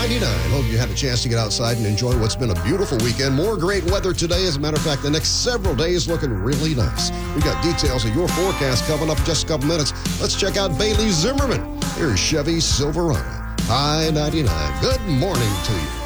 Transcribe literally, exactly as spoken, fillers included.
ninety-nine. Hope you had a chance to get outside and enjoy what's been a beautiful weekend. More great weather today. As a matter of fact, the next several days looking really nice. We got details of your forecast coming up in just a couple minutes. Let's check out Bailey Zimmerman. Here's Chevy Silverado. High ninety-nine. Good morning to you.